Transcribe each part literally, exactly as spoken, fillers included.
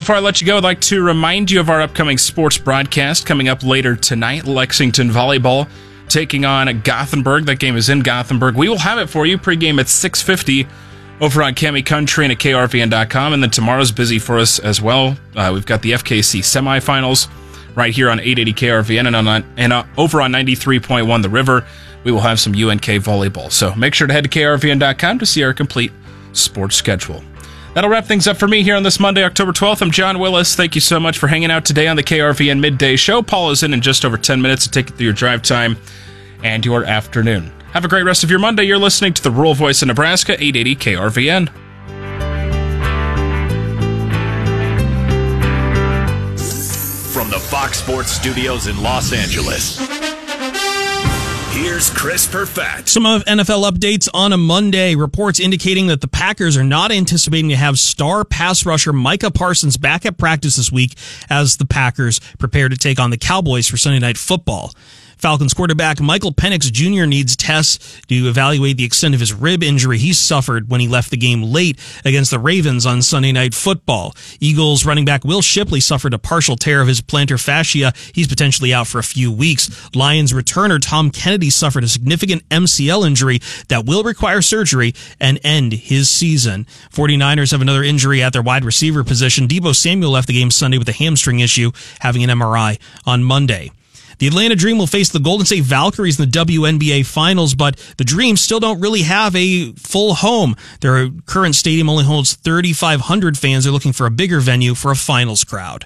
before I let you go, I'd like to remind you of our upcoming sports broadcast coming up later tonight. Lexington Volleyball taking on Gothenburg. That game is in Gothenburg. We will have it for you pregame at six fifty over on Cami Country and at K R V N dot com. And then tomorrow's busy for us as well. Uh, we've got the F K C semifinals right here on eight eighty K R V N, and, on, and uh, over on ninety-three point one The River, we will have some U N K volleyball. So make sure to head to K R V N dot com to see our complete sports schedule. That'll wrap things up for me here on this Monday, October twelfth. I'm John Willis. Thank you so much for hanging out today on the K R V N Midday Show. Paul is in in just over ten minutes to take you through your drive time and your afternoon. Have a great rest of your Monday. You're listening to the Rural Voice of Nebraska, eight eighty K R V N. From the Fox Sports Studios in Los Angeles, here's Chris Perfett. Some of N F L updates on a Monday. Reports indicating that the Packers are not anticipating to have star pass rusher Micah Parsons back at practice this week as the Packers prepare to take on the Cowboys for Sunday Night Football. Falcons quarterback Michael Penix Junior needs tests to evaluate the extent of his rib injury he suffered when he left the game late against the Ravens on Sunday Night Football. Eagles running back Will Shipley suffered a partial tear of his plantar fascia. He's potentially out for a few weeks. Lions returner Tom Kennedy suffered a significant M C L injury that will require surgery and end his season. 49ers have another injury at their wide receiver position. Deebo Samuel left the game Sunday with a hamstring issue, having an M R I on Monday. The Atlanta Dream will face the Golden State Valkyries in the W N B A Finals, but the Dream still don't really have a full home. Their current stadium only holds thirty-five hundred fans. They're looking for a bigger venue for a finals crowd.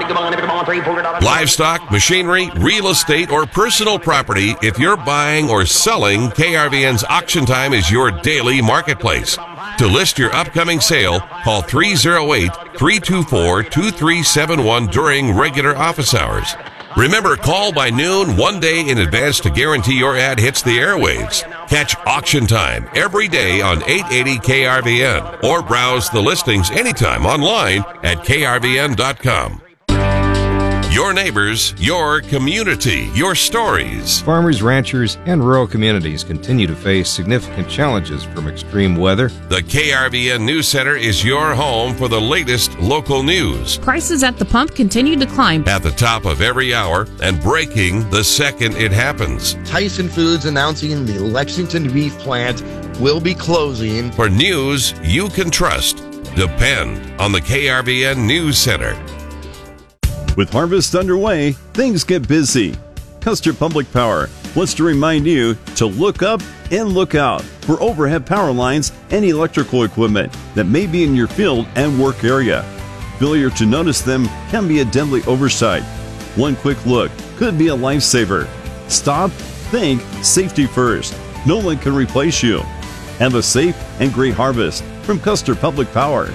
Livestock, machinery, real estate, or personal property, if you're buying or selling, K R V N's Auction Time is your daily marketplace. To list your upcoming sale, call three oh eight, three two four, two three seven one during regular office hours. Remember, call by noon one day in advance to guarantee your ad hits the airwaves. Catch Auction Time every day on eight eighty K R V N or browse the listings anytime online at K R V N dot com. Your neighbors, your community, your stories. Farmers, ranchers, and rural communities continue to face significant challenges from extreme weather. The K R V N News Center is your home for the latest local news. Prices at the pump continue to climb. At the top of every hour and breaking the second it happens. Tyson Foods announcing the Lexington beef plant will be closing. For news you can trust, depend on the K R V N News Center. With harvest underway, things get busy. Custer Public Power wants to remind you to look up and look out for overhead power lines and electrical equipment that may be in your field and work area. Failure to notice them can be a deadly oversight. One quick look could be a lifesaver. Stop, think, safety first. No one can replace you. Have a safe and great harvest from Custer Public Power.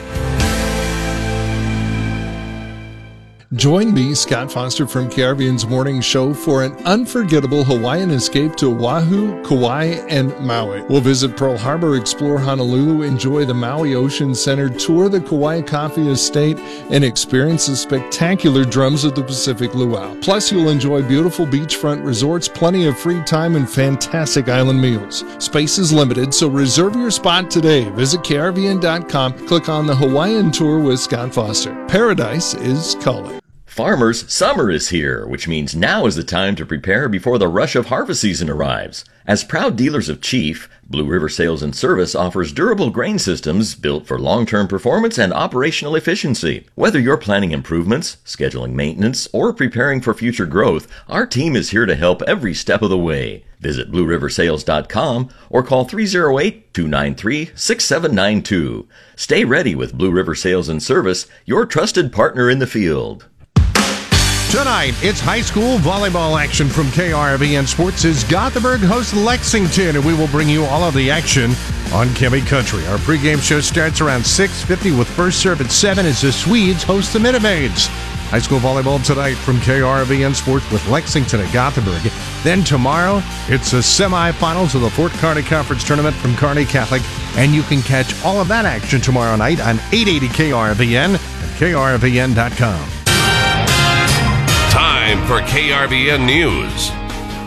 Join me, Scott Foster from K R V N's Morning Show for an unforgettable Hawaiian escape to Oahu, Kauai, and Maui. We'll visit Pearl Harbor, explore Honolulu, enjoy the Maui Ocean Center, tour the Kauai Coffee Estate, and experience the spectacular drums of the Pacific Luau. Plus, you'll enjoy beautiful beachfront resorts, plenty of free time, and fantastic island meals. Space is limited, so reserve your spot today. Visit K R V N dot com, click on the Hawaiian Tour with Scott Foster. Paradise is calling. Farmers, summer is here, which means now is the time to prepare before the rush of harvest season arrives. As proud dealers of Chief, Blue River Sales and Service offers durable grain systems built for long-term performance and operational efficiency. Whether you're planning improvements, scheduling maintenance, or preparing for future growth, our team is here to help every step of the way. Visit blue river sales dot com or call three oh eight, two nine three, six seven nine two. Stay ready with Blue River Sales and Service, your trusted partner in the field. Tonight, it's high school volleyball action from K R V N Sports as Gothenburg hosts Lexington, and we will bring you all of the action on Cami Country. Our pregame show starts around six fifty with first serve at seven as the Swedes host the Minimaids. High school volleyball tonight from K R V N Sports with Lexington at Gothenburg. Then tomorrow, it's the semifinals of the Fort Kearney Conference Tournament from Kearney Catholic, and you can catch all of that action tomorrow night on eight eighty K R V N and K R V N dot com. Time for K R V N News.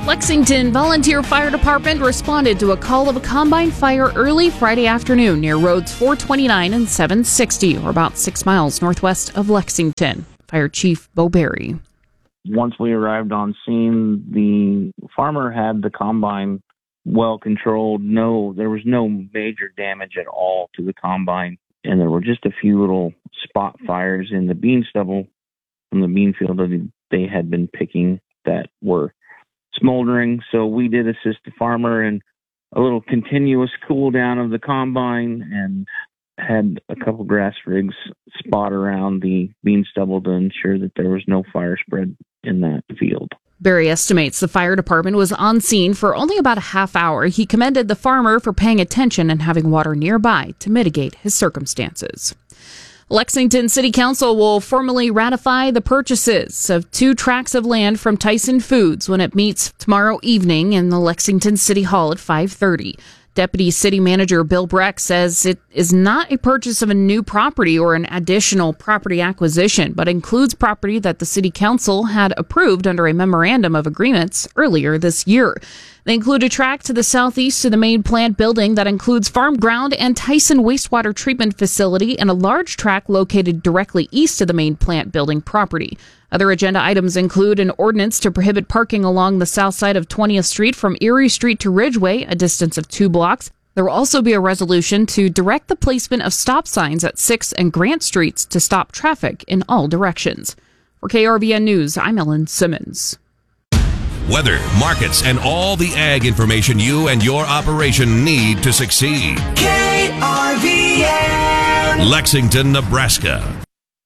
Lexington Volunteer Fire Department responded to a call of a combine fire early Friday afternoon near roads four twenty-nine and seven sixty, or about six miles northwest of Lexington. Fire Chief Bo Berry. Once we arrived on scene, the farmer had the combine well controlled. No, there was no major damage at all to the combine, and there were just a few little spot fires in the bean stubble from the bean field that they had been picking that were smoldering. So we did assist the farmer in a little continuous cool down of the combine and had a couple grass rigs spot around the bean stubble to ensure that there was no fire spread in that field. Berry estimates the fire department was on scene for only about a half hour. He commended the farmer for paying attention and having water nearby to mitigate his circumstances. Lexington City Council will formally ratify the purchases of two tracts of land from Tyson Foods when it meets tomorrow evening in the Lexington City Hall at five thirty. Deputy City Manager Bill Breck says it is not a purchase of a new property or an additional property acquisition, but includes property that the City Council had approved under a memorandum of agreements earlier this year. They include a tract to the southeast of the main plant building that includes farm ground and Tyson wastewater treatment facility, and a large tract located directly east of the main plant building property. Other agenda items include an ordinance to prohibit parking along the south side of twentieth Street from Erie Street to Ridgeway, a distance of two blocks. There will also be a resolution to direct the placement of stop signs at sixth and Grant Streets to stop traffic in all directions. For K R V N News, I'm Ellen Simmons. Weather, markets, and all the ag information you and your operation need to succeed. K R V N. Lexington, Nebraska.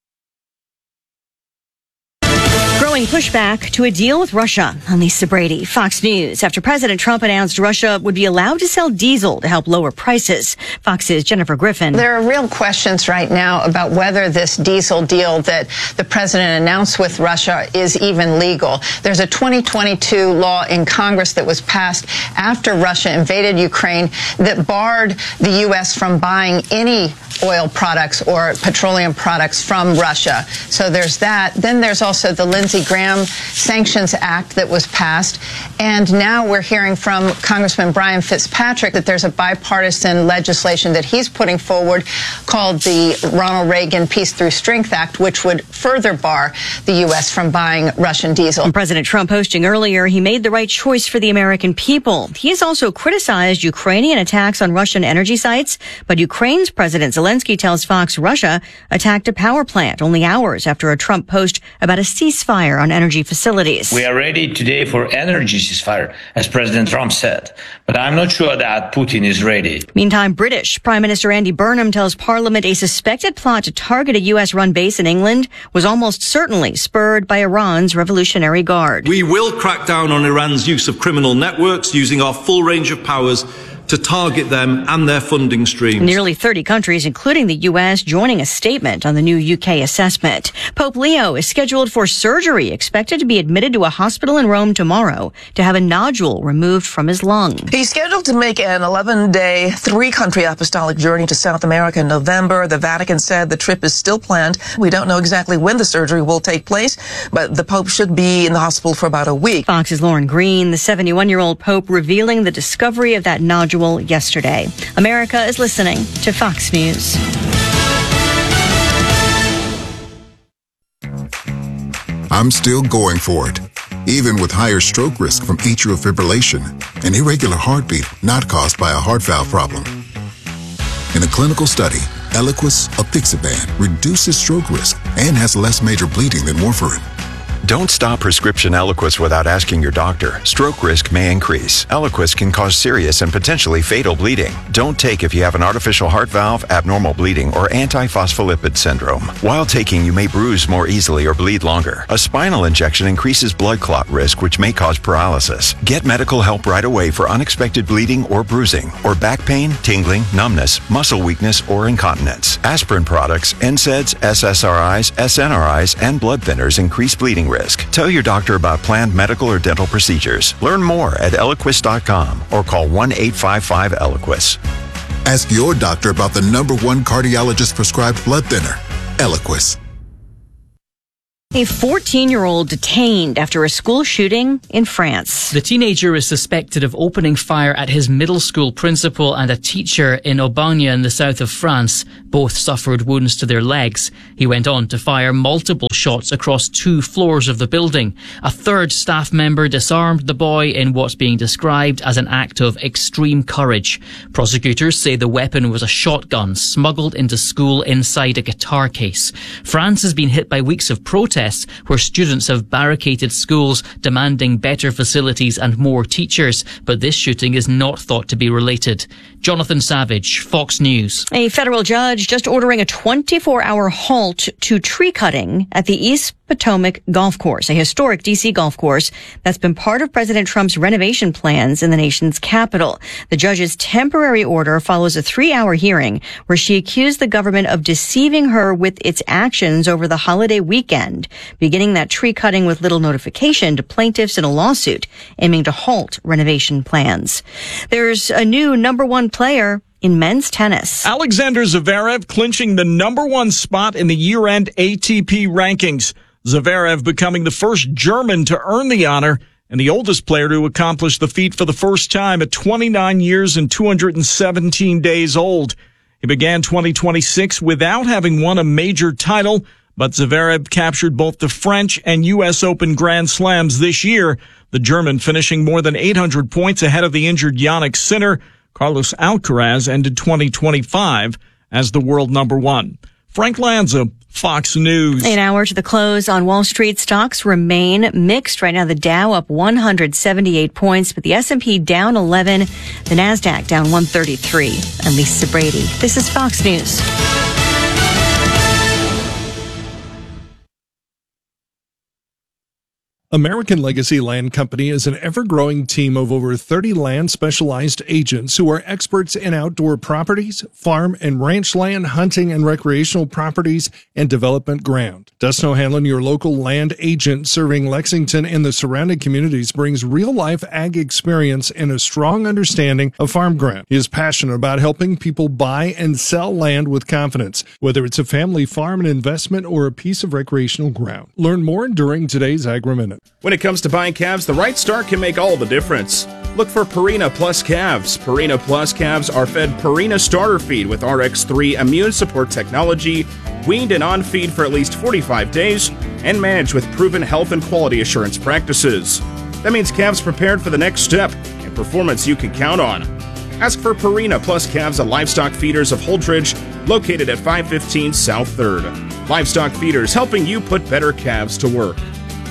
Growing pushback to a deal with Russia. I'm Lisa Brady, Fox News. After President Trump announced Russia would be allowed to sell diesel to help lower prices. Fox's Jennifer Griffin. There are real questions right now about whether this diesel deal that the president announced with Russia is even legal. There's a twenty twenty-two law in Congress that was passed after Russia invaded Ukraine that barred the U S from buying any oil products or petroleum products from Russia. So there's that. Then there's also the Lindsey Graham Sanctions Act that was passed. And now we're hearing from Congressman Brian Fitzpatrick that there's a bipartisan legislation that he's putting forward called the Ronald Reagan Peace Through Strength Act, which would further bar the U S from buying Russian diesel. And President Trump posting earlier he made the right choice for the American people. He has also criticized Ukrainian attacks on Russian energy sites, but Ukraine's President Zelensky tells Fox Russia attacked a power plant only hours after a Trump post about a ceasefire on energy facilities. We are ready today for energy ceasefire, as President Trump said, but I'm not sure that Putin is ready. Meantime, British Prime Minister Andy Burnham tells Parliament a suspected plot to target a U S-run base in England was almost certainly spurred by Iran's Revolutionary Guard. We will crack down on Iran's use of criminal networks using our full range of powers to target them and their funding streams. Nearly thirty countries, including the U S, joining a statement on the new U K assessment. Pope Leo is scheduled for surgery, expected to be admitted to a hospital in Rome tomorrow to have a nodule removed from his lung. He's scheduled to make an eleven-day, three-country apostolic journey to South America in November. The Vatican said the trip is still planned. We don't know exactly when the surgery will take place, but the Pope should be in the hospital for about a week. Fox's Lauren Green, the seventy-one-year-old Pope, revealing the discovery of that nodule yesterday. America is listening to Fox News. I'm still going for it, even with higher stroke risk from atrial fibrillation, an irregular heartbeat not caused by a heart valve problem. In a clinical study, Eliquis apixaban reduces stroke risk and has less major bleeding than warfarin. Don't stop prescription Eliquis without asking your doctor. Stroke risk may increase. Eliquis can cause serious and potentially fatal bleeding. Don't take if you have an artificial heart valve, abnormal bleeding, or antiphospholipid syndrome. While taking, you may bruise more easily or bleed longer. A spinal injection increases blood clot risk, which may cause paralysis. Get medical help right away for unexpected bleeding or bruising, or back pain, tingling, numbness, muscle weakness, or incontinence. Aspirin products, N SAIDs, S S R Is, S N R Is, and blood thinners increase bleeding risk. Tell your doctor about planned medical or dental procedures. Learn more at Eliquis dot com or call one eight five five Eliquis. Ask your doctor about the number one cardiologist prescribed blood thinner, Eliquis. A fourteen-year-old detained after a school shooting in France. The teenager is suspected of opening fire at his middle school principal and a teacher in Aubagne in the south of France. Both suffered wounds to their legs. He went on to fire multiple shots across two floors of the building. A third staff member disarmed the boy in what's being described as an act of extreme courage. Prosecutors say the weapon was a shotgun smuggled into school inside a guitar case. France has been hit by weeks of protests where students have barricaded schools demanding better facilities and more teachers, but this shooting is not thought to be related. Jonathan Savage, Fox News. A federal judge just ordering a twenty-four hour halt to tree cutting at the East Potomac Golf Course, a historic D C golf course that's been part of President Trump's renovation plans in the nation's capital. The judge's temporary order follows a three-hour hearing where she accused the government of deceiving her with its actions over the holiday weekend, beginning that tree cutting with little notification to plaintiffs in a lawsuit aiming to halt renovation plans. There's a new number one player in men's tennis. Alexander Zverev clinching the number one spot in the year-end A T P rankings. Zverev becoming the first German to earn the honor and the oldest player to accomplish the feat for the first time at twenty-nine years and two hundred seventeen days old. He began twenty twenty-six without having won a major title, but Zverev captured both the French and U S Open Grand Slams this year, the German finishing more than eight hundred points ahead of the injured Jannik Sinner. Carlos Alcaraz ended twenty twenty-five as the world number one. Frank Lanza, Fox News. An hour to the close on Wall Street. Stocks remain mixed. Right now, the Dow up one hundred seventy-eight points, but the S and P down eleven, the NASDAQ down one thirty-three. I'm Lisa Brady. This is Fox News. American Legacy Land Company is an ever-growing team of over thirty land-specialized agents who are experts in outdoor properties, farm and ranch land, hunting and recreational properties, and development ground. Dustin O'Hanlon, your local land agent serving Lexington and the surrounding communities, brings real-life ag experience and a strong understanding of farm ground. He is passionate about helping people buy and sell land with confidence, whether it's a family farm, an investment, or a piece of recreational ground. Learn more during today's Agri-Minute. When it comes to buying calves, the right start can make all the difference. Look for Purina Plus calves. Purina Plus calves are fed Purina starter feed with R X three immune support technology, weaned and on feed for at least forty-five days, and managed with proven health and quality assurance practices. That means calves prepared for the next step and performance you can count on. Ask for Purina Plus calves at Livestock Feeders of Holdridge, located at five fifteen South third. Livestock Feeders, helping you put better calves to work.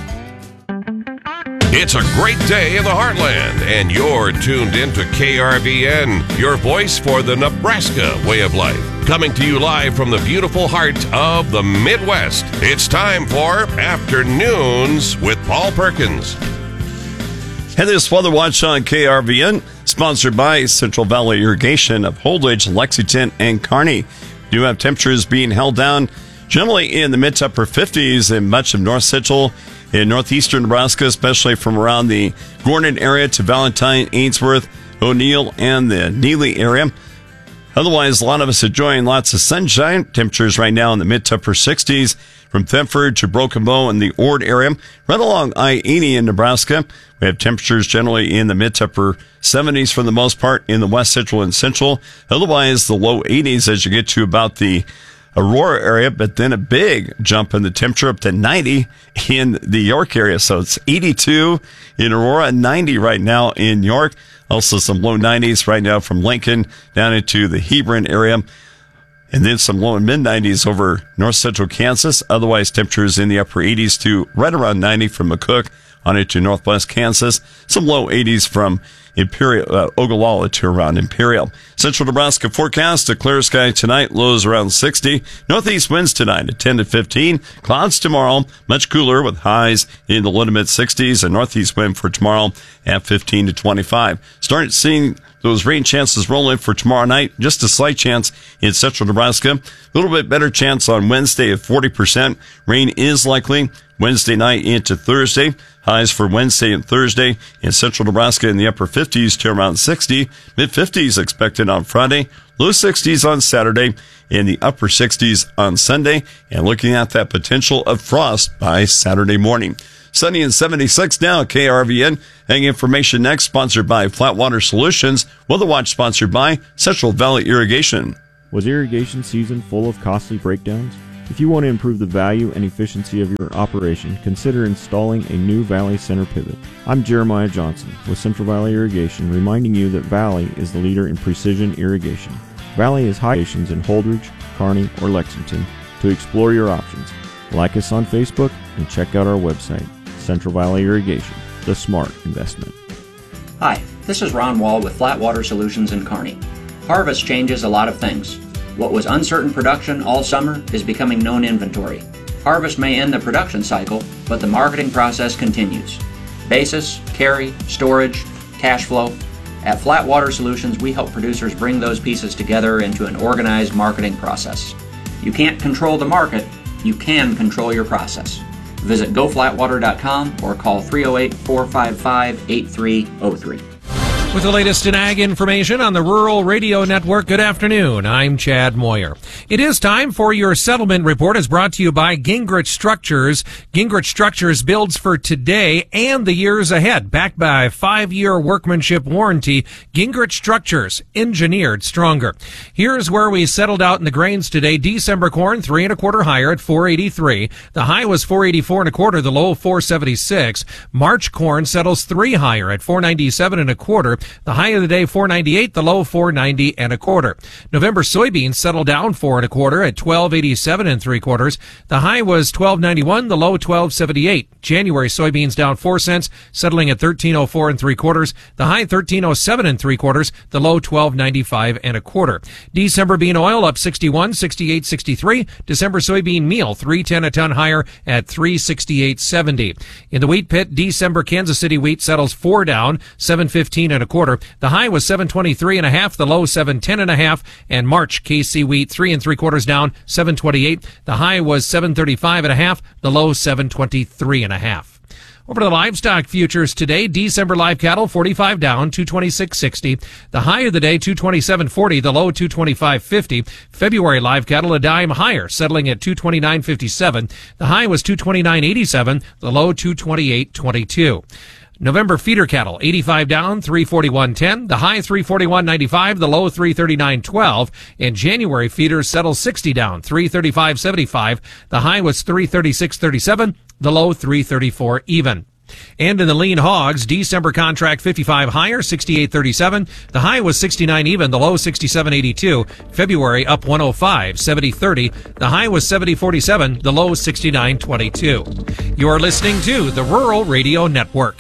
It's a great day in the heartland, and you're tuned in to K R V N, your voice for the Nebraska way of life. Coming to you live from the beautiful heart of the Midwest. It's time for Afternoons with Paul Perkins. And this Weather Watch on K R V N, sponsored by Central Valley Irrigation of Holdridge, Lexington, and Kearney. Do have temperatures being held down generally in the mid to upper fifties in much of North Central in northeastern Nebraska, especially from around the Gordon area to Valentine, Ainsworth, O'Neill, and the Neely area. Otherwise, a lot of us enjoying lots of sunshine. Temperatures right now in the mid to upper sixties from Thetford to Broken Bow in the Ord area. Right along I eighty in Nebraska, we have temperatures generally in the mid to upper seventies for the most part in the west central and central. Otherwise, the low eighties as you get to about the Aurora area, but then a big jump in the temperature up to ninety in the York area. So it's eighty-two in Aurora, ninety right now in York. Also some low nineties right now from Lincoln down into the Hebron area. And then some low and mid nineties over north central Kansas. Otherwise, temperatures in the upper eighties to right around ninety from McCook on into northwest Kansas. Some low eighties from Imperial, uh, Ogallala to around Imperial. Central Nebraska forecast, a clear sky tonight, lows around sixty. Northeast winds tonight at ten to fifteen. Clouds tomorrow, much cooler with highs in the low to mid sixties. And northeast wind for tomorrow at fifteen to twenty-five. Starting seeing those rain chances roll in for tomorrow night. Just a slight chance in central Nebraska. A little bit better chance on Wednesday at forty percent. Rain is likely Wednesday night into Thursday. Highs for Wednesday and Thursday in central Nebraska in the upper fifties to around sixty. Mid fifties expected on Friday. Low sixties on Saturday, in the upper sixties on Sunday, and looking at that potential of frost by Saturday morning. Sunny and seventy-six now at K R V N. Hang information next, sponsored by Flatwater Solutions. Weather Watch sponsored by Central Valley Irrigation. Was irrigation season full of costly breakdowns? If you want to improve the value and efficiency of your operation, consider installing a new Valley Center pivot. I'm Jeremiah Johnson with Central Valley Irrigation, reminding you that Valley is the leader in precision irrigation. Valley has high stations in Holdrege, Kearney, or Lexington to explore your options. Like us on Facebook and check out our website, Central Valley Irrigation, the smart investment. Hi, this is Ron Wall with Flatwater Solutions in Kearney. Harvest changes a lot of things. What was uncertain production all summer is becoming known inventory. Harvest may end the production cycle, but the marketing process continues. Basis, carry, storage, cash flow. At Flatwater Solutions, we help producers bring those pieces together into an organized marketing process. You can't control the market, you can control your process. Visit go flatwater dot com or call three oh eight, four five five, eight three oh three. With the latest in ag information on the Rural Radio Network, good afternoon. I'm Chad Moyer. It is time for your settlement report, as brought to you by Gingrich Structures. Gingrich Structures builds for today and the years ahead. Backed by a five-year workmanship warranty, Gingrich Structures, engineered stronger. Here's where we settled out in the grains today. December corn, three and a quarter higher at four eighty-three. The high was four eighty-four and a quarter, the low four seventy-six. March corn settles three higher at four ninety-seven and a quarter. The high of the day, four ninety-eight, the low, four ninety and a quarter. November soybeans settled down four and a quarter at twelve eighty-seven and three quarters. The high was twelve ninety-one, the low, twelve seventy-eight. January soybeans down four cents, settling at thirteen oh four and three quarters. The high, thirteen oh seven and three quarters. The low, twelve ninety-five and a quarter. December bean oil up sixty-one, sixty-eight, sixty-three. December soybean meal, three ten a ton higher at three sixty-eight seventy. In the wheat pit, December Kansas City wheat settles four down, seven fifteen and a quarter. The high was seven twenty-three and a half, the low seven ten and a half, and March K C wheat three and three quarters down, seven twenty-eight. The high was seven thirty-five and a half, the low seven twenty-three and a half. Over to the livestock futures today. December live cattle forty-five down, two twenty-six sixty. The high of the day two twenty-seven forty, the low two twenty-five fifty. February live cattle a dime higher, settling at two twenty-nine fifty-seven. The high was two twenty-nine eighty-seven, the low two twenty-eight twenty-two. November feeder cattle, eighty-five down, three forty-one ten. The high, three forty-one ninety-five. The low, three thirty-nine twelve. And January feeders settle sixty down, three thirty-five seventy-five. The high was three thirty-six thirty-seven. The low, three thirty-four even. And in the lean hogs, December contract fifty-five higher, sixty-eight thirty-seven. The high was sixty-nine even, the low sixty-seven eighty-two. February up one oh five, seventy thirty. The high was seventy forty-seven, the low sixty-nine twenty-two. You're listening to the Rural Radio Network.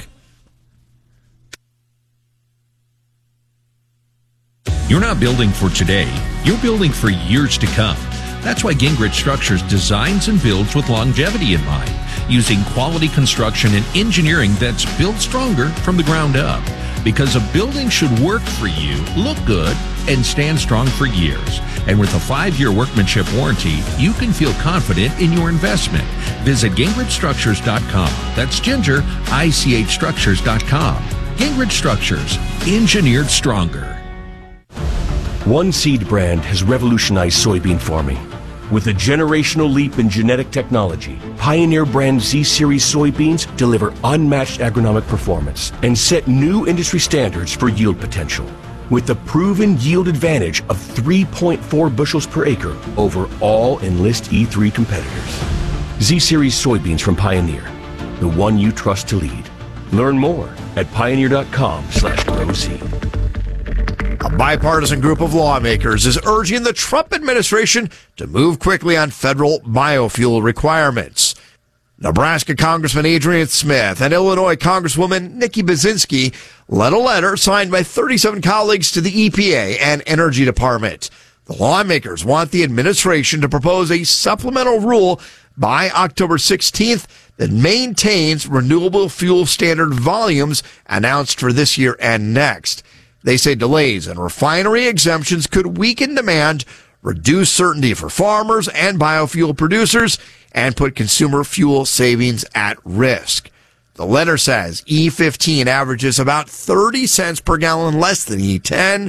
You're not building for today, you're building for years to come. That's why Gingrich Structures designs and builds with longevity in mind, using quality construction and engineering that's built stronger from the ground up. Because a building should work for you, look good, and stand strong for years. And with a five-year workmanship warranty, you can feel confident in your investment. Visit Gingrich Structures dot com. That's Ginger, I C H Structures dot com. Gingrich Structures, engineered stronger. One seed brand has revolutionized soybean farming. With a generational leap in genetic technology, Pioneer brand Z-Series soybeans deliver unmatched agronomic performance and set new industry standards for yield potential. With the proven yield advantage of three point four bushels per acre over all Enlist E three competitors. Z-Series soybeans from Pioneer, the one you trust to lead. Learn more at pioneer dot com slash grow seed. A bipartisan group of lawmakers is urging the Trump administration to move quickly on federal biofuel requirements. Nebraska Congressman Adrian Smith and Illinois Congresswoman Nikki Baczynski led a letter signed by thirty-seven colleagues to the E P A and Energy Department. The lawmakers want the administration to propose a supplemental rule by October sixteenth that maintains renewable fuel standard volumes announced for this year and next. They say delays and refinery exemptions could weaken demand, reduce certainty for farmers and biofuel producers, and put consumer fuel savings at risk. The letter says E fifteen averages about thirty cents per gallon less than E ten,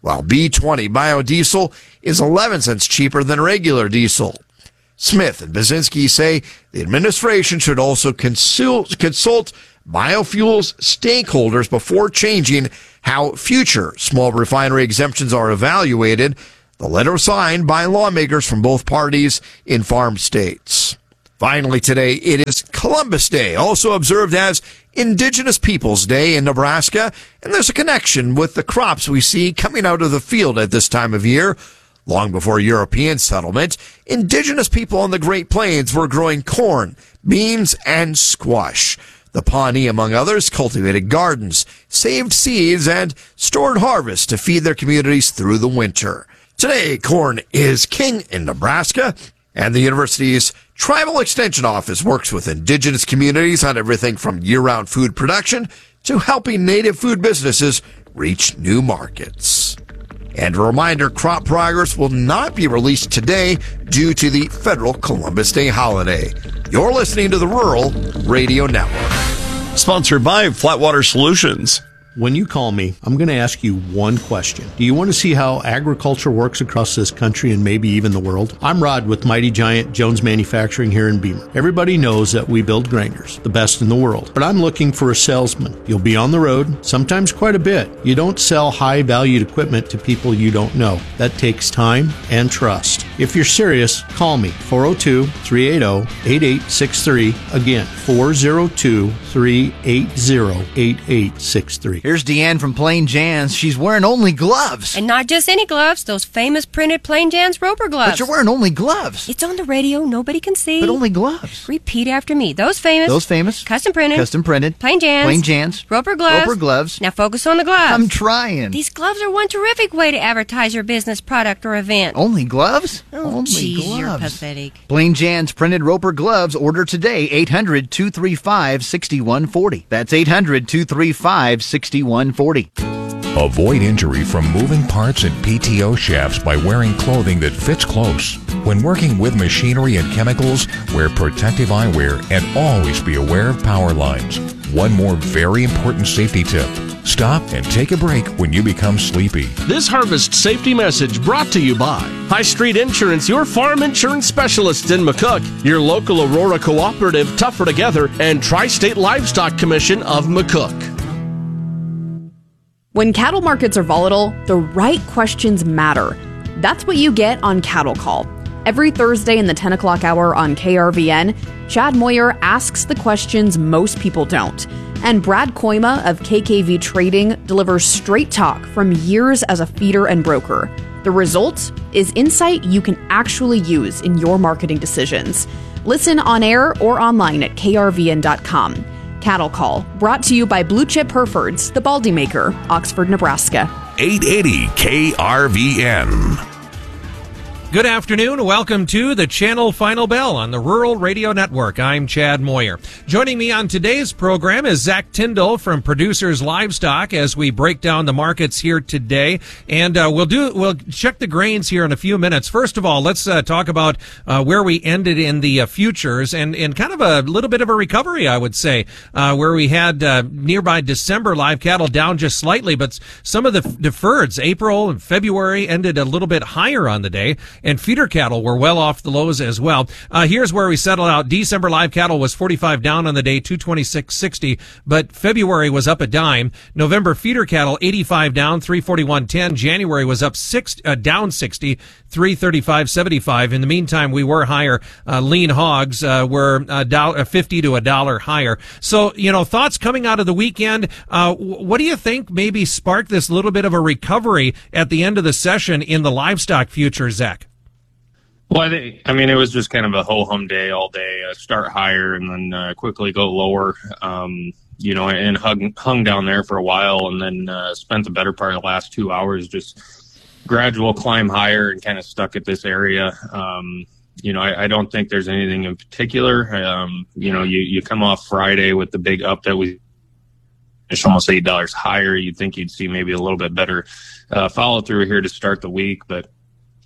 while B twenty biodiesel is eleven cents cheaper than regular diesel. Smith and Basinski say the administration should also consult, consult biofuels stakeholders before changing how future small refinery exemptions are evaluated. The letter was signed by lawmakers from both parties in farm states. Finally today, it is Columbus Day, also observed as Indigenous Peoples Day in Nebraska, and there's a connection with the crops we see coming out of the field at this time of year. Long before European settlement, indigenous people on the Great Plains were growing corn, beans, and squash. The Pawnee, among others, cultivated gardens, saved seeds, and stored harvests to feed their communities through the winter. Today, corn is king in Nebraska, and the university's Tribal Extension Office works with indigenous communities on everything from year-round food production to helping native food businesses reach new markets. And a reminder, crop progress will not be released today due to the federal Columbus Day holiday. You're listening to the Rural Radio Network. Sponsored by Flatwater Solutions. When you call me, I'm going to ask you one question. Do you want to see how agriculture works across this country and maybe even the world? I'm Rod with Mighty Giant Jones Manufacturing here in Beamer. Everybody knows that we build grinders, the best in the world. But I'm looking for a salesman. You'll be on the road, sometimes quite a bit. You don't sell high-valued equipment to people you don't know. That takes time and trust. If you're serious, call me, four oh two, three eight oh, eight eight six three. Again, four oh two, three eight oh, eight eight six three. Here's Deanne from Plain Jan's. She's wearing only gloves. And not just any gloves, those famous printed Plain Jan's Roper gloves. But you're wearing only gloves. It's on the radio, nobody can see. But only gloves. Repeat after me. Those famous. Those famous. Custom printed. Custom printed. Plain Jan's. Plain Jan's. Roper gloves. Roper gloves. Now focus on the gloves. I'm trying. These gloves are one terrific way to advertise your business, product, or event. Only gloves? Oh, only geez, gloves. You're pathetic. Plain Jan's printed Roper gloves. Order today. eight hundred, two three five, six one four zero. That's eight hundred, two three five, six one four zero. Avoid injury from moving parts and P T O shafts by wearing clothing that fits close. When working with machinery and chemicals, wear protective eyewear and always be aware of power lines. One more very important safety tip. Stop and take a break when you become sleepy. This harvest safety message brought to you by High Street Insurance, your farm insurance specialists in McCook, your local Aurora Cooperative, Tougher Together, and Tri-State Livestock Commission of McCook. When cattle markets are volatile, the right questions matter. That's what you get on Cattle Call. Every Thursday in the ten o'clock hour on K R V N, Chad Moyer asks the questions most people don't. And Brad Koima of K K V Trading delivers straight talk from years as a feeder and broker. The result is insight you can actually use in your marketing decisions. Listen on air or online at K R V N dot com. Cattle Call, brought to you by Blue Chip Herefords, the Baldy Maker, Oxford, Nebraska. eight eighty K R V N. Good afternoon. Welcome to the Channel Final Bell on the Rural Radio Network. I'm Chad Moyer. Joining me on today's program is Zach Tyndall from Producers Livestock as we break down the markets here today. And uh, we'll do we'll check the grains here in a few minutes. First of all, let's uh, talk about uh, where we ended in the uh, futures and, and kind of a little bit of a recovery, I would say, uh, where we had uh, nearby December live cattle down just slightly, but some of the deferreds, April and February, ended a little bit higher on the day. And feeder cattle were well off the lows as well. Uh, here's where we settled out. December live cattle was forty-five down on the day, two twenty-six sixty, but February was up a dime. November feeder cattle, eighty-five down, three forty-one ten. January was up six, uh, down sixty, three thirty-five seventy-five. In the meantime, we were higher. Uh, lean hogs uh, were a dollar, fifty to a dollar higher. So, you know, thoughts coming out of the weekend. Uh, what do you think maybe sparked this little bit of a recovery at the end of the session in the livestock futures, Zach? Well, I think, I mean, it was just kind of a ho-hum day all day, uh, start higher and then uh, quickly go lower, um, you know, and hung, hung down there for a while and then uh, spent the better part of the last two hours just gradual climb higher and kind of stuck at this area. Um, you know, I, I don't think there's anything in particular. Um, you know, you, you come off Friday with the big up that we it's almost eight dollars higher. You'd think you'd see maybe a little bit better uh, follow through here to start the week, but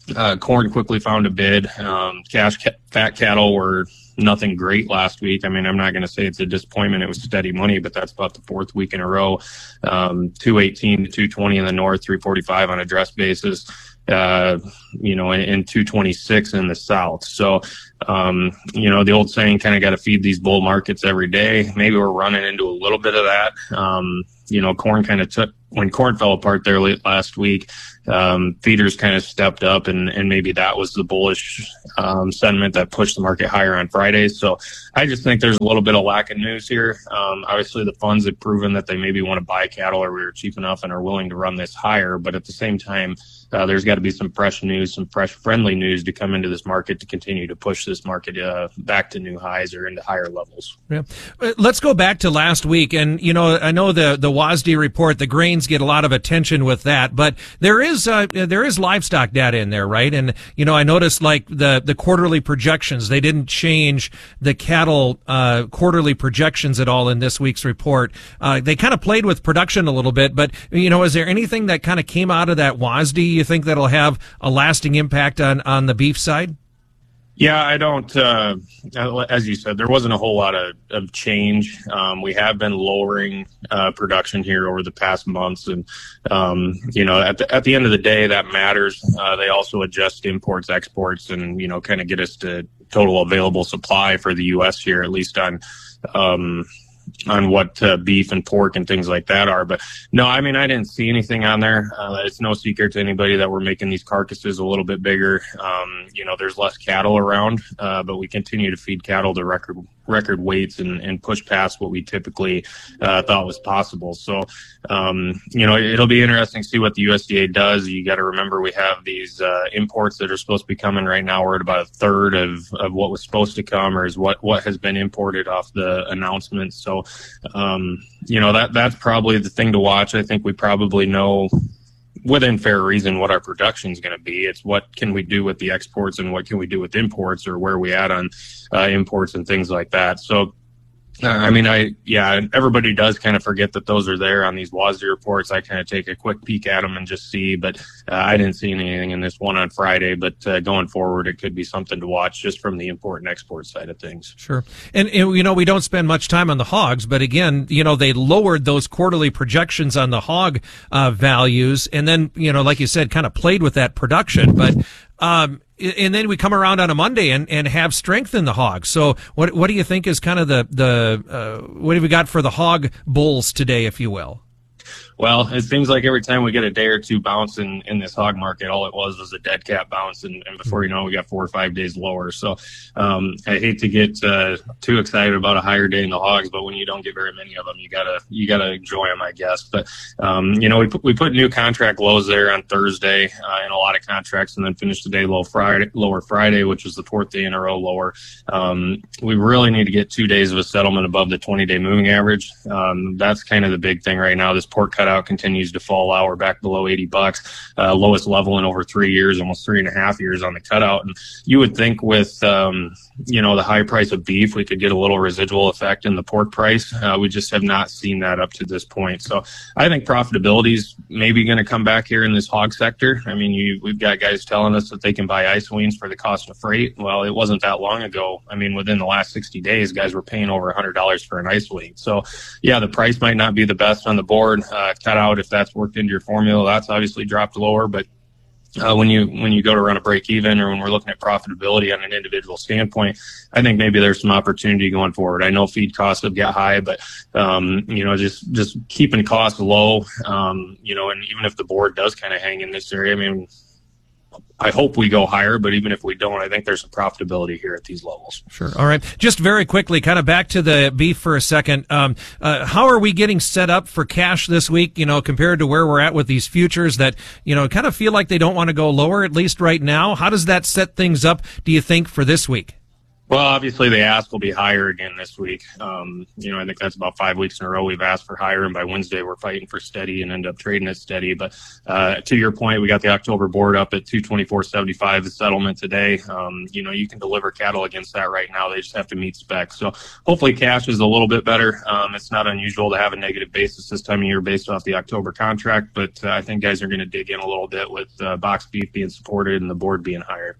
Uh, corn quickly found a bid. Um, cash ca- fat cattle were nothing great last week. I mean, I'm not going to say it's a disappointment. It was steady money, but that's about the fourth week in a row. Um, two eighteen to two twenty in the north, three forty-five on a dress basis, uh, you know, and, and two twenty-six in the south. So, um, you know, the old saying, kind of got to feed these bull markets every day. Maybe we're running into a little bit of that. Um, you know, corn kind of took, when corn fell apart there late last week, um, feeders kind of stepped up, and, and maybe that was the bullish um, sentiment that pushed the market higher on Fridays. So I just think there's a little bit of lack of news here. Um, obviously, the funds have proven that they maybe want to buy cattle, or we are cheap enough and are willing to run this higher. But at the same time, uh, there's got to be some fresh news, some fresh, friendly news to come into this market to continue to push this market uh, back to new highs or into higher levels. Yeah. Let's go back to last week. And, you know, I know the, the W A S D report, the grains get a lot of attention with that, but there is, uh, there is livestock data in there, right? And, you know, I noticed like the, the quarterly projections, they didn't change the cattle, uh, quarterly projections at all in this week's report. Uh, they kind of played with production a little bit, but, you know, is there anything that kind of came out of that W A S D you think that'll have a lasting impact on, on the beef side? Yeah, I don't, uh, as you said, there wasn't a whole lot of, of change. Um, we have been lowering uh, production here over the past months. And, um, you know, at the, at the end of the day, that matters. Uh, they also adjust imports, exports, and, you know, kind of get us to total available supply for the U S here, at least on, um, on what uh, beef and pork and things like that are. But no, I mean, I didn't see anything on there. Uh, it's no secret to anybody that we're making these carcasses a little bit bigger. Um, you know, there's less cattle around, uh, but we continue to feed cattle to record record weights and, and push past what we typically uh, thought was possible. So, um, you know, it'll be interesting to see what the U S D A does. You got to remember we have these uh, imports that are supposed to be coming right now. We're at about a third of, of what was supposed to come, or is what, what has been imported off the announcement. So, um, you know, that that's probably the thing to watch. I think we probably know within fair reason what our production is going to be. It's what can we do with the exports and what can we do with imports, or where are we at on uh, imports and things like that. So, uh, I mean, I, yeah, everybody does kind of forget that those are there on these W A S D reports. I kind of take a quick peek at them and just see, but uh, I didn't see anything in this one on Friday, but uh, going forward, it could be something to watch just from the import and export side of things. Sure. And, and, you know, we don't spend much time on the hogs, but again, you know, they lowered those quarterly projections on the hog uh, values, and then, you know, like you said, kind of played with that production, but, um, and then we come around on a Monday and, and have strength in the hogs. So what what do you think is kind of the, the uh, what have we got for the hog bulls today, if you will? Well, it seems like every time we get a day or two bounce in, in this hog market, all it was was a dead cat bounce, and, and before you know it, we got four or five days lower. So um, I hate to get uh, too excited about a higher day in the hogs, but when you don't get very many of them, you gotta you gotta enjoy them, I guess. But um, you know, we put, we put new contract lows there on Thursday uh, in a lot of contracts, and then finished the day low Friday, lower Friday, which was the fourth day in a row lower. Um, we really need to get two days of a settlement above the twenty-day moving average. Um, that's kind of the big thing right now. This pork cutout continues to fall out. We're back below eighty bucks, uh, lowest level in over three years, almost three and a half years on the cutout. And you would think with, um, you know, the high price of beef, we could get a little residual effect in the pork price. Uh, we just have not seen that up to this point. So I think profitability is maybe going to come back here in this hog sector. I mean, you, we've got guys telling us that they can buy ice weans for the cost of freight. Well, it wasn't that long ago. I mean, within the last sixty days, guys were paying over one hundred dollars for an ice wing. So yeah, the price might not be the best on the board. Uh, cut out, if that's worked into your formula, that's obviously dropped lower. But uh, when you when you go to run a break even, or when we're looking at profitability on an individual standpoint, I think maybe there's some opportunity going forward. I know feed costs have got high, but um, you know, just just keeping costs low, um, you know, and even if the board does kind of hang in this area, I mean, I hope we go higher, but even if we don't, I think there's some profitability here at these levels. Sure. All right. Just very quickly, kind of back to the beef for a second. Um, uh, how are we getting set up for cash this week, you know, compared to where we're at with these futures that, you know, kind of feel like they don't want to go lower, at least right now? How does that set things up, do you think, for this week? Well, obviously the ask will be higher again this week. Um, you know, I think that's about five weeks in a row we've asked for higher, and by Wednesday we're fighting for steady and end up trading at steady. But uh, to your point, we got the October board up at two twenty-four seventy-five, the settlement today. Um, you know, you can deliver cattle against that right now. They just have to meet specs. So hopefully cash is a little bit better. Um, it's not unusual to have a negative basis this time of year based off the October contract, but uh, I think guys are going to dig in a little bit with uh, box beef being supported and the board being higher.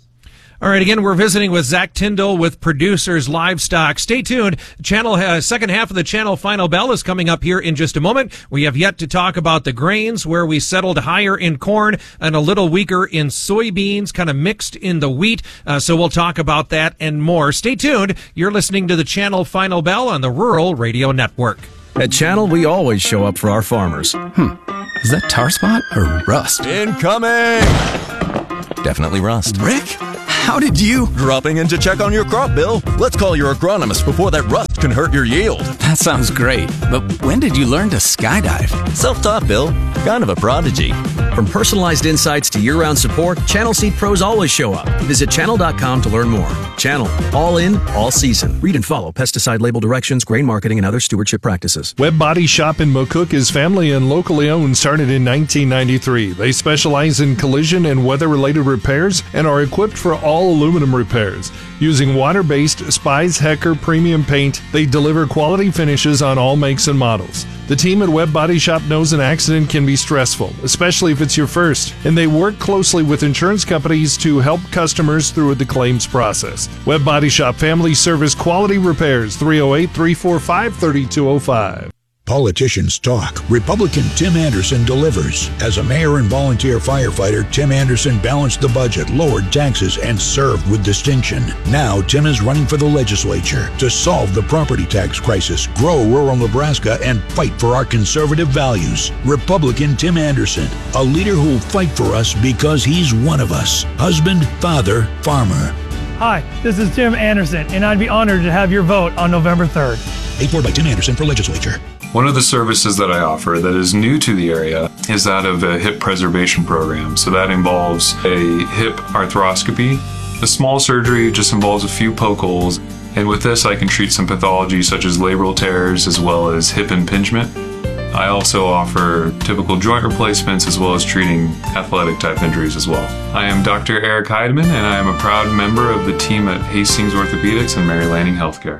All right, again, we're visiting with Zach Tyndall with Producers Livestock. Stay tuned. Channel uh, second half of the Channel Final Bell is coming up here in just a moment. We have yet to talk about the grains, where we settled higher in corn and a little weaker in soybeans, kind of mixed in the wheat. Uh, so we'll talk about that and more. Stay tuned. You're listening to the Channel Final Bell on the Rural Radio Network. At Channel, we always show up for our farmers. Hmm. Is that tar spot or rust? Incoming! Definitely rust. Rick? How did you? Dropping in to check on your crop, Bill. Let's call your agronomist before that rust can hurt your yield. That sounds great. But when did you learn to skydive? Self-taught, Bill. Kind of a prodigy. From personalized insights to year-round support, Channel Seed Pros always show up. Visit channel dot com to learn more. Channel. All in, all season. Read and follow pesticide label directions, grain marketing, and other stewardship practices. Webb Body Shop in McCook is family and locally owned, started in nineteen ninety-three. They specialize in collision and weather-related repairs and are equipped for all aluminum repairs. Using water-based Spies Hecker premium paint, they deliver quality finishes on all makes and models. The team at Webb Body Shop knows an accident can be stressful, especially if it's your first, and they work closely with insurance companies to help customers through the claims process. Webb Body Shop Family Service Quality Repairs, three oh eight, three four five, three two oh five. Politicians talk. Republican Tim Anderson delivers. As a mayor and volunteer firefighter, Tim Anderson balanced the budget, lowered taxes, and served with distinction. Now, Tim is running for the legislature to solve the property tax crisis, grow rural Nebraska, and fight for our conservative values. Republican Tim Anderson, a leader who will fight for us because he's one of us. Husband, father, farmer. Hi, this is Tim Anderson, and I'd be honored to have your vote on November third. Paid for by Tim Anderson for legislature. One of the services that I offer that is new to the area is that of a hip preservation program. So that involves a hip arthroscopy. The small surgery just involves a few poke holes. And with this, I can treat some pathology such as labral tears as well as hip impingement. I also offer typical joint replacements as well as treating athletic type injuries as well. I am Doctor Eric Heidemann, and I am a proud member of the team at Hastings Orthopedics and Mary Lanning Healthcare.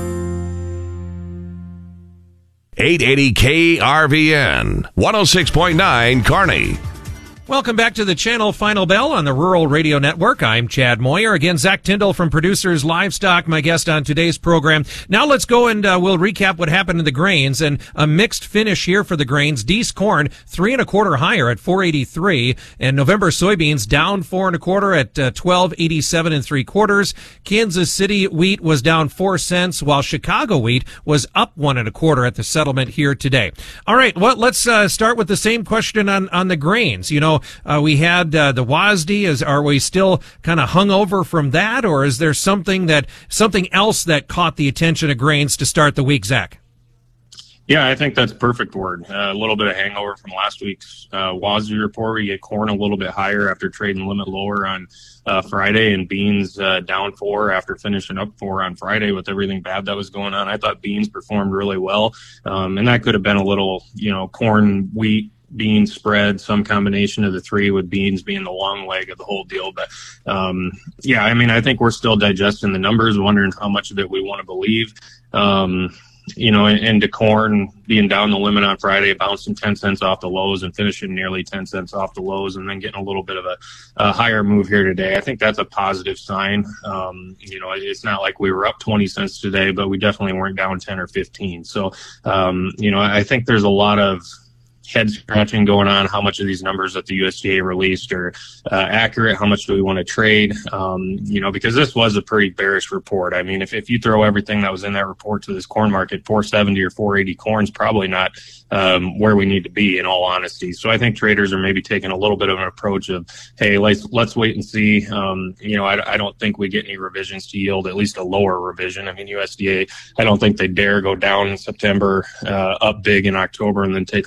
eight eighty K R V N, one oh six point nine Kearney. Welcome back to the Channel Final Bell on the Rural Radio Network. I'm Chad Moyer. Again, Zach Tyndall from Producers Livestock, my guest on today's program. Now let's go and uh, we'll recap what happened in the grains, and a mixed finish here for the grains. Deese corn, three and a quarter higher at four eighty-three, and November soybeans down four and a quarter at uh, twelve eighty-seven and three quarters. Kansas City wheat was down four cents, while Chicago wheat was up one and a quarter at the settlement here today. All right, well, let's uh, start with the same question on, on the grains. You know, Uh, we had uh, the W A S D. Is are we still kind of hung over from that, or is there something that something else that caught the attention of grains to start the week, Zach? Yeah, I think that's a perfect word. Uh, a little bit of hangover from last week's uh, W A S D report. We get corn a little bit higher after trading limit lower on uh, Friday, and beans uh, down four after finishing up four on Friday with everything bad that was going on. I thought beans performed really well, um, and that could have been a little, you know, corn, wheat, bean spread, some combination of the three, with beans being the long leg of the whole deal. But um, yeah, I mean, I think we're still digesting the numbers, wondering how much of it we want to believe. Um, you know, into corn being down the limit on Friday, bouncing ten cents off the lows and finishing nearly ten cents off the lows, and then getting a little bit of a, a higher move here today. I think that's a positive sign. Um, you know, it's not like we were up twenty cents today, but we definitely weren't down ten or fifteen. So, um, you know, I think there's a lot of head scratching going on. How much of these numbers that the U S D A released are uh, accurate? How much do we want to trade? Um, you know, because this was a pretty bearish report. I mean, if, if you throw everything that was in that report to this corn market, four seventy or four eighty corn's probably not um, where we need to be, in all honesty. So I think traders are maybe taking a little bit of an approach of, hey, let's let's wait and see. Um, you know, I, I don't think we get any revisions to yield, at least a lower revision. I mean, U S D A, I don't think they dare go down in September, uh, up big in October, and then take a little bit off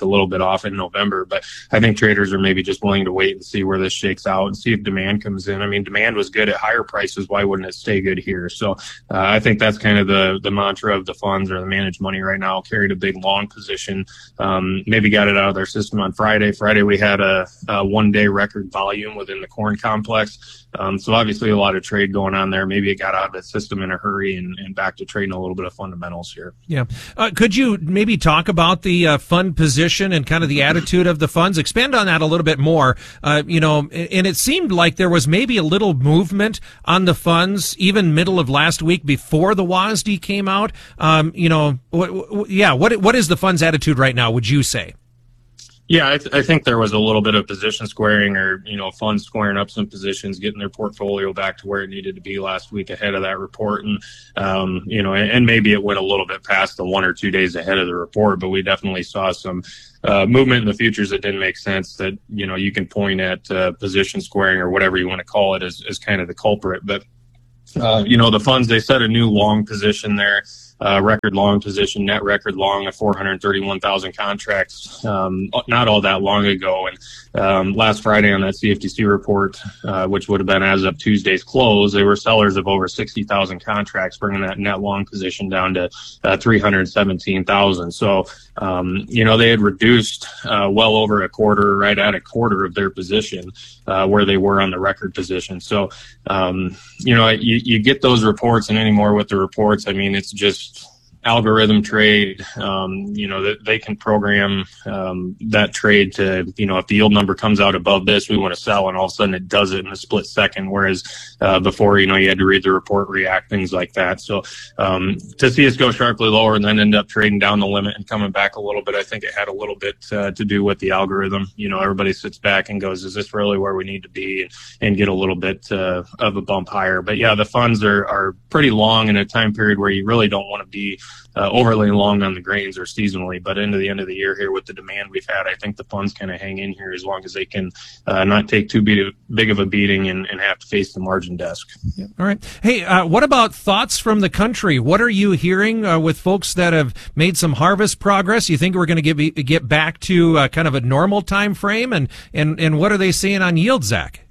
off in November. But I think traders are maybe just willing to wait and see where this shakes out and see if demand comes in. I mean, demand was good at higher prices. Why wouldn't it stay good here? So uh, I think that's kind of the, the mantra of the funds or the managed money right now. Carried a big long position, um, maybe got it out of their system on Friday. Friday, we had a, a one day record volume within the corn complex. Um, so obviously a lot of trade going on there. Maybe it got out of the system in a hurry and, and back to trading a little bit of fundamentals here. Yeah. Uh, could you maybe talk about the uh, fund position and kind of the attitude of the funds? Expand on that a little bit more. Uh, you know, and it seemed like there was maybe a little movement on the funds even middle of last week before the W A S D came out. Um, you know, what, what, yeah, what what is the fund's attitude right now, would you say? Yeah, I, th- I think there was a little bit of position squaring or, you know, funds squaring up some positions, getting their portfolio back to where it needed to be last week ahead of that report. And, um, you know, and, and maybe it went a little bit past the one or two days ahead of the report, but we definitely saw some uh, movement in the futures that didn't make sense that, you know, you can point at uh, position squaring or whatever you want to call it as, as kind of the culprit. But, uh, you know, the funds, they set a new long position there. Uh, record long position, net record long of four hundred thirty-one thousand contracts, um, not all that long ago. And um, last Friday on that C F T C report, uh, which would have been as of Tuesday's close, they were sellers of over sixty thousand contracts, bringing that net long position down to uh, three hundred seventeen thousand. So, um, you know, they had reduced uh, well over a quarter, right at a quarter of their position uh, where they were on the record position. So, um, you know, you, you get those reports, and anymore with the reports, I mean, it's just algorithm trade. Um, you know, that they can program um, that trade to, you know, if the yield number comes out above this, we want to sell, and all of a sudden it does it in a split second. Whereas uh, before, you know, you had to read the report, react, things like that. So um, to see us go sharply lower and then end up trading down the limit and coming back a little bit, I think it had a little bit uh, to do with the algorithm. You know, everybody sits back and goes, is this really where we need to be, and, and get a little bit uh, of a bump higher. But yeah, the funds are, are pretty long in a time period where you really don't want to be Uh, overly long on the grains or seasonally, but into the end of the year here with the demand we've had, I think the funds kind of hang in here as long as they can uh, not take too big of a beating and, and have to face the margin desk. Yeah. All right. Hey, uh, what about thoughts from the country? What are you hearing uh, with folks that have made some harvest progress? You think we're going to get get back to uh, kind of a normal time frame, and and and what are they seeing on yield, Zach?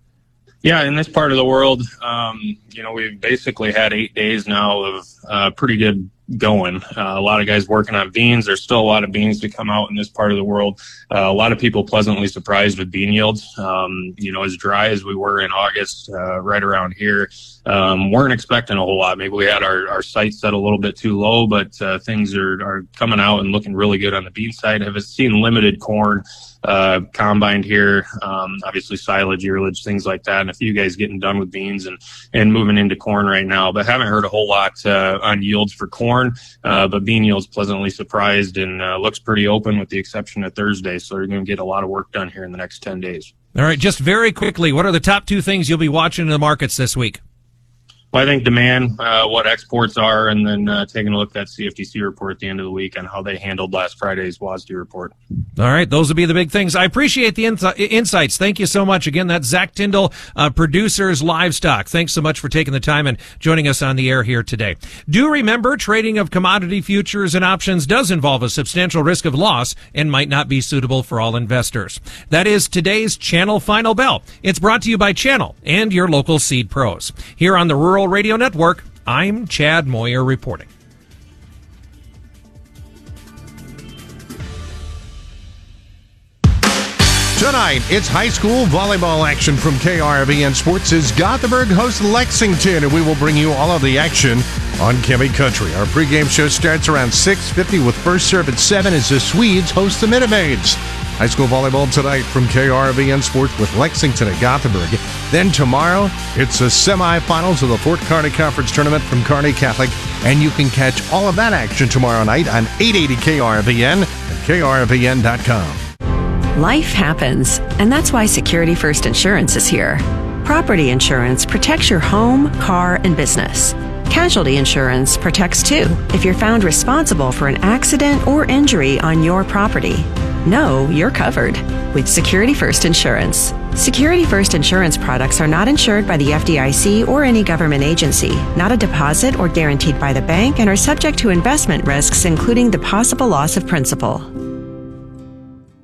Yeah, in this part of the world, um, you know, we've basically had eight days now of uh, pretty good going. Uh, a lot of guys working on beans. There's still a lot of beans to come out in this part of the world. Uh, a lot of people pleasantly surprised with bean yields. Um, you know, as dry as we were in August, uh, right around here, um, weren't expecting a whole lot. Maybe we had our, our sights set a little bit too low, but uh, things are, are coming out and looking really good on the bean side. Have seen limited corn uh, combined here. Um, obviously silage, earlage, things like that, and a few guys getting done with beans and, and moving into corn right now, but haven't heard a whole lot uh, on yields for corn. Uh, but bean yields pleasantly surprised and uh, looks pretty open with the exception of Thursday. So you're going to get a lot of work done here in the next ten days. All right. Just very quickly, what are the top two things you'll be watching in the markets this week? Well, I think demand, uh, what exports are, and then uh, taking a look at that C F T C report at the end of the week on how they handled last Friday's W A S D report. All right. Those will be the big things. I appreciate the ins- insights. Thank you so much. Again, that's Zach Tyndall, uh, Producers Livestock. Thanks so much for taking the time and joining us on the air here today. Do remember, trading of commodity futures and options does involve a substantial risk of loss and might not be suitable for all investors. That is today's Channel Final Bell. It's brought to you by Channel and your local seed pros. Here on the Rural Radio Network, I'm Chad Moyer reporting. Tonight, it's high school volleyball action from K R V N Sports as Gothenburg hosts Lexington, and we will bring you all of the action on Kemi Country. Our pregame show starts around six fifty with first serve at seven as the Swedes host the Minute Maids. High school volleyball tonight from K R V N Sports with Lexington at Gothenburg. Then tomorrow, it's the semifinals of the Fort Kearney Conference Tournament from Kearney Catholic, and you can catch all of that action tomorrow night on eight eighty K R V N and K R V N dot com. Life happens, and that's why Security First Insurance is here. Property insurance protects your home, car, and business. Casualty insurance protects too if you're found responsible for an accident or injury on your property. Know you're covered with Security First Insurance. Security First Insurance products are not insured by the F D I C or any government agency, not a deposit or guaranteed by the bank, and are subject to investment risks, including the possible loss of principal.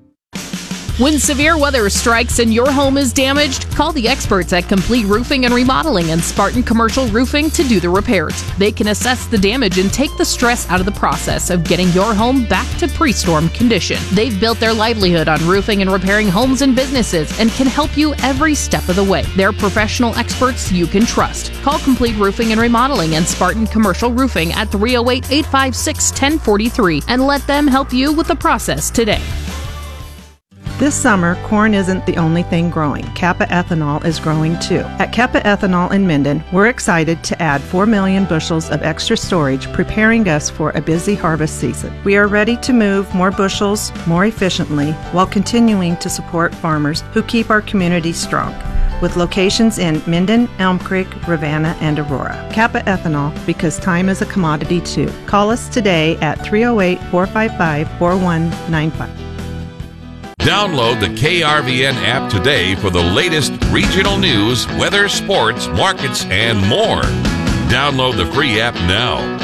When severe weather strikes and your home is damaged, call the experts at Complete Roofing and Remodeling and Spartan Commercial Roofing to do the repairs. They can assess the damage and take the stress out of the process of getting your home back to pre-storm condition. They've built their livelihood on roofing and repairing homes and businesses and can help you every step of the way. They're professional experts you can trust. Call Complete Roofing and Remodeling and Spartan Commercial Roofing at three oh eight, eight five six, one oh four three and let them help you with the process today. This summer, corn isn't the only thing growing. Kappa Ethanol is growing too. At Kappa Ethanol in Minden, we're excited to add four million bushels of extra storage, preparing us for a busy harvest season. We are ready to move more bushels more efficiently while continuing to support farmers who keep our community strong. With locations in Minden, Elm Creek, Ravenna, and Aurora. Kappa Ethanol, because time is a commodity too. Call us today at three oh eight, four five five, four one nine five. Download the K R V N app today for the latest regional news, weather, sports, markets, and more. Download the free app now.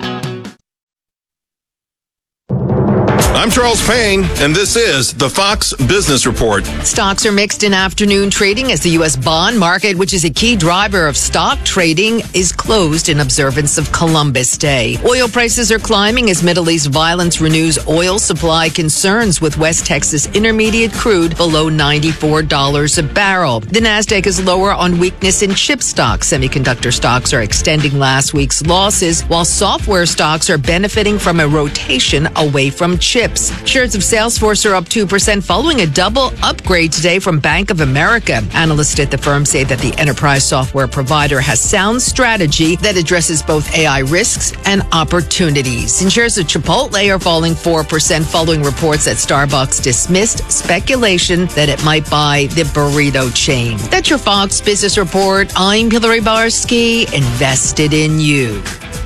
I'm Charles Payne, and this is the Fox Business Report. Stocks are mixed in afternoon trading as the U S bond market, which is a key driver of stock trading, is closed in observance of Columbus Day. Oil prices are climbing as Middle East violence renews oil supply concerns, with West Texas Intermediate crude below ninety-four dollars a barrel. The Nasdaq is lower on weakness in chip stocks. Semiconductor stocks are extending last week's losses, while software stocks are benefiting from a rotation away from chips. Shares of Salesforce are up two percent following a double upgrade today from Bank of America. Analysts at the firm say that the enterprise software provider has sound strategy that addresses both A I risks and opportunities. And shares of Chipotle are falling four percent following reports that Starbucks dismissed speculation that it might buy the burrito chain. That's your Fox Business Report. I'm Hillary Barsky, invested in you.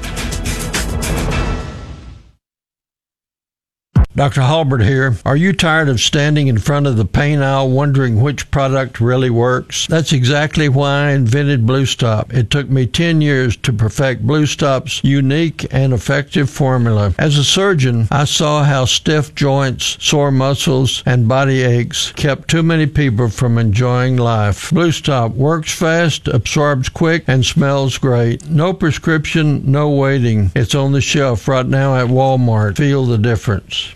Doctor Halbert here. Are you tired of standing in front of the pain aisle wondering which product really works? That's exactly why I invented Blue Stop. It took me ten years to perfect Blue Stop's unique and effective formula. As a surgeon, I saw how stiff joints, sore muscles, and body aches kept too many people from enjoying life. Blue Stop works fast, absorbs quick, and smells great. No prescription, no waiting. It's on the shelf right now at Walmart. Feel the difference.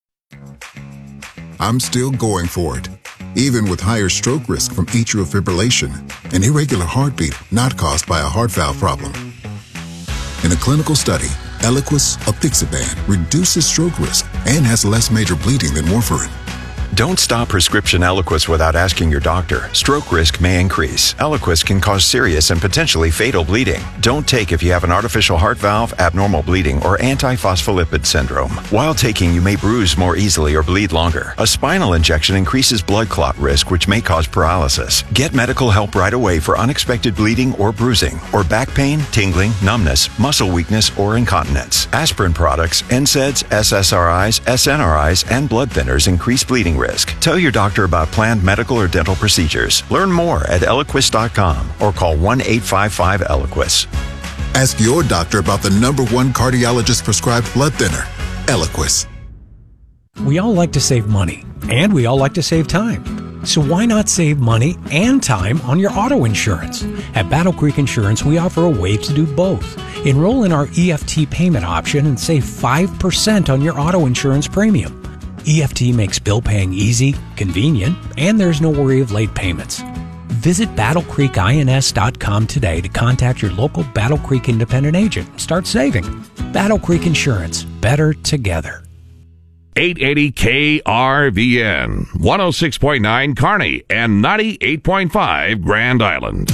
I'm still going for it, even with higher stroke risk from atrial fibrillation, an irregular heartbeat not caused by a heart valve problem. In a clinical study, Eliquis apixaban reduces stroke risk and has less major bleeding than warfarin. Don't stop prescription Eliquis without asking your doctor. Stroke risk may increase. Eliquis can cause serious and potentially fatal bleeding. Don't take if you have an artificial heart valve, abnormal bleeding, or antiphospholipid syndrome. While taking, you may bruise more easily or bleed longer. A spinal injection increases blood clot risk, which may cause paralysis. Get medical help right away for unexpected bleeding or bruising, or back pain, tingling, numbness, muscle weakness, or incontinence. Aspirin products, N SAIDs, S S R Is, S N R Is, and blood thinners increase bleeding risk. Tell your doctor about planned medical or dental procedures. Learn more at Eliquis dot com or call one eight five five Eliquis. Ask your doctor about the number one cardiologist prescribed blood thinner, Eliquis. We all like to save money, and we all like to save time. So why not save money and time on your auto insurance? At Battle Creek Insurance, we offer a way to do both. Enroll in our E F T payment option and save five percent on your auto insurance premium. E F T makes bill paying easy, convenient, and there's no worry of late payments. Visit battle creek ins dot com today to contact your local Battle Creek independent agent and start saving. Battle Creek Insurance. Better together. eight eighty K R V N, one oh six point nine Kearney, and ninety-eight point five Grand Island.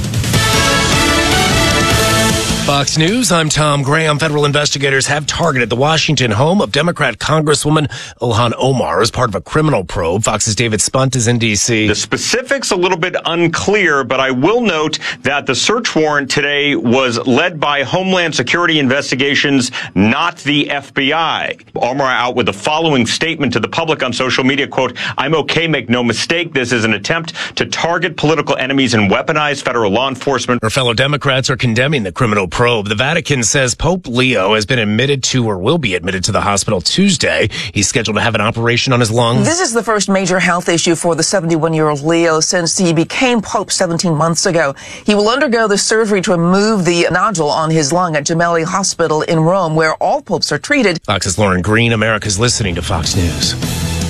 Fox News, I'm Tom Graham. Federal investigators have targeted the Washington home of Democrat Congresswoman Ilhan Omar as part of a criminal probe. Fox's David Spunt is in D C. The specifics a little bit unclear, but I will note that the search warrant today was led by Homeland Security Investigations, not the F B I. Omar out with the following statement to the public on social media, quote, "I'm okay, make no mistake. This is an attempt to target political enemies and weaponize federal law enforcement." Her fellow Democrats are condemning the criminal probe. probe. The Vatican says Pope Leo has been admitted to or will be admitted to the hospital Tuesday. He's scheduled to have an operation on his lungs. This is the first major health issue for the seventy-one-year-old Leo since he became Pope seventeen months ago. He will undergo the surgery to remove the nodule on his lung at Gemelli Hospital in Rome, where all popes are treated. Fox's Lauren Green. America's listening to Fox News.